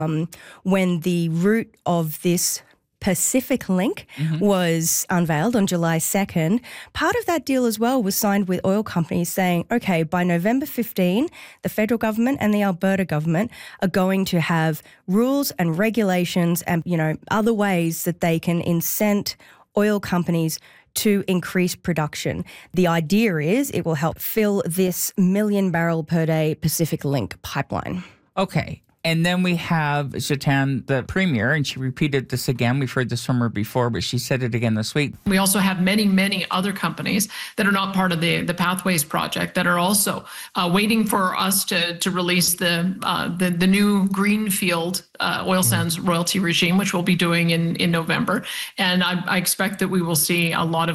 When the route of this Pacific Link was unveiled on July 2nd, part of that deal as well was signed with oil companies saying, okay, by November 15, the federal government and the Alberta government are going to have rules and regulations and, other ways that they can incent oil companies to increase production. The idea is it will help fill this 1 million barrel per day Pacific Link pipeline. Okay. And then we have Jitan, the premier, and she repeated this again. We've heard this from her before, but she said it again this week. We also have many, many other companies that are not part of the Pathways project that are also waiting for us to release the new greenfield oil sands royalty regime, which we'll be doing in November. And I expect that we will see a lot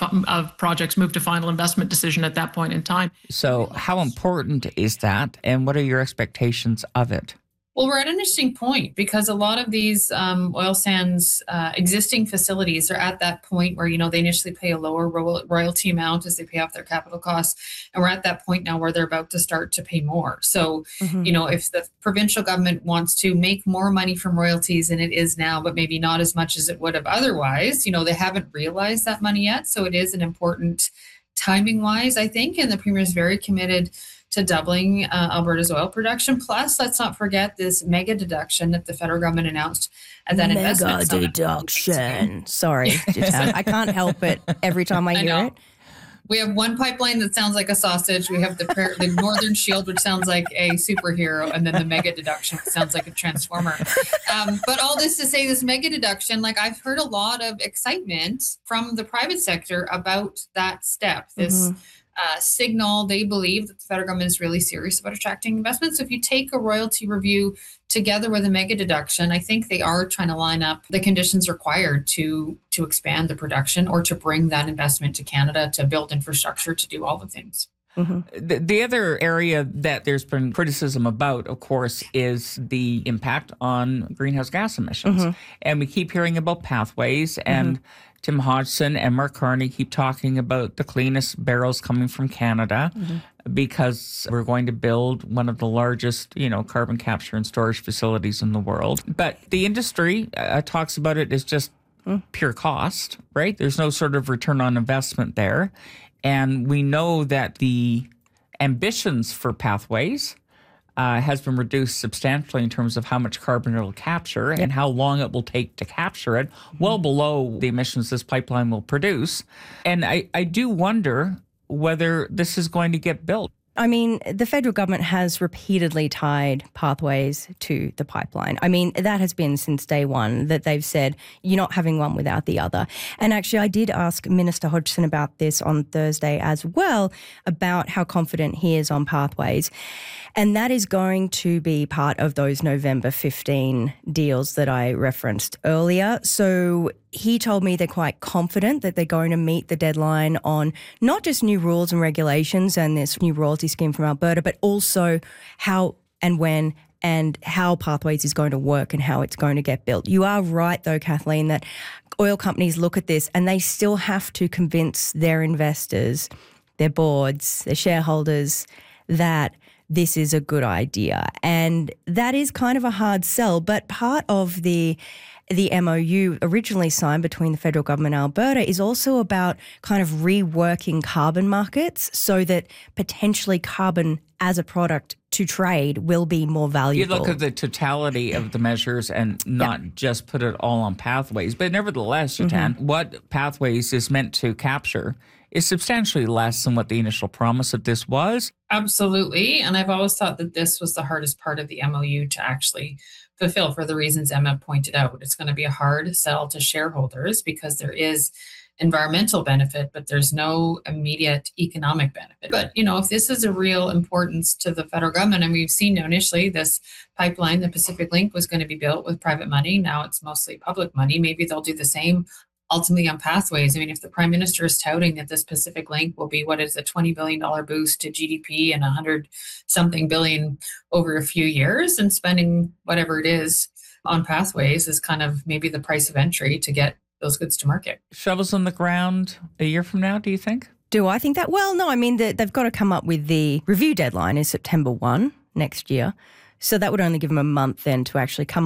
of projects move to final investment decision at that point in time. So how important is that, and what are your expectations of it? Well, we're at an interesting point because a lot of these oil sands existing facilities are at that point where, they initially pay a lower royalty amount as they pay off their capital costs. And we're at that point now where they're about to start to pay more. So, if the provincial government wants to make more money from royalties than it is now, but maybe not as much as it would have otherwise, they haven't realized that money yet. So it is an important timing wise, I think. And the premier is very committed to doubling Alberta's oil production. Plus, let's not forget this mega deduction that the federal government announced at that investment summit. Mega deduction. Sorry, I can't help it every time I hear it. We have one pipeline that sounds like a sausage. We have the Northern Shield, which sounds like a superhero, and then the mega deduction, which sounds like a transformer. But all this to say, this mega deduction, I've heard a lot of excitement from the private sector about that step. This signal they believe that the federal government is really serious about attracting investments. So if you take a royalty review together with a mega deduction, I think they are trying to line up the conditions required to expand the production or to bring that investment to Canada, to build infrastructure, to do all the things. The other area that there's been criticism about, of course, is the impact on greenhouse gas emissions. And we keep hearing about Pathways, and Tim Hodgson and Mark Carney keep talking about the cleanest barrels coming from Canada because we're going to build one of the largest, carbon capture and storage facilities in the world. But the industry talks about it as just pure cost, right? There's no sort of return on investment there. And we know that the ambitions for Pathways has been reduced substantially in terms of how much carbon it'll capture and how long it will take to capture it, well below the emissions this pipeline will produce. And I do wonder whether this is going to get built. I mean, the federal government has repeatedly tied Pathways to the pipeline. I mean, that has been since day one, that they've said you're not having one without the other. And actually, I did ask Minister Hodgson about this on Thursday as well, about how confident he is on Pathways. And that is going to be part of those November 15 deals that I referenced earlier. So he told me they're quite confident that they're going to meet the deadline on not just new rules and regulations and this new royalty scheme from Alberta, but also how and when and how Pathways is going to work and how it's going to get built. You are right, though, Kathleen, that oil companies look at this and they still have to convince their investors, their boards, their shareholders that this is a good idea. And that is kind of a hard sell. But part of the MOU originally signed between the federal government and Alberta is also about kind of reworking carbon markets so that potentially carbon as a product to trade will be more valuable. You look at the totality of the measures and not just put it all on Pathways. But nevertheless, Jitan, what Pathways is meant to capture is substantially less than what the initial promise of this was. Absolutely. And I've always thought that this was the hardest part of the MOU to actually fulfill for the reasons Emma pointed out. It's going to be a hard sell to shareholders because there is environmental benefit, but there's no immediate economic benefit. But, if this is a real importance to the federal government, and we've seen initially this pipeline, the Pacific Link, was going to be built with private money. Now it's mostly public money. Maybe they'll do the same ultimately on Pathways. I mean, if the Prime Minister is touting that this Pacific Link will be a $20 billion boost to GDP and 100-something billion over a few years, and spending whatever it is on Pathways is kind of maybe the price of entry to get those goods to market. Shovels on the ground a year from now, do you think? Do I think that? Well, no, I mean, they've got to come up with the review deadline is September 1 next year. So that would only give them a month then to actually come